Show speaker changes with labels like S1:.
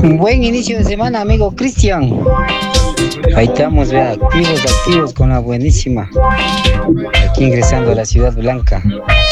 S1: Un buen inicio de semana, amigo Cristian. Ahí estamos, activos con la buenísima. Aquí ingresando a la Ciudad Blanca.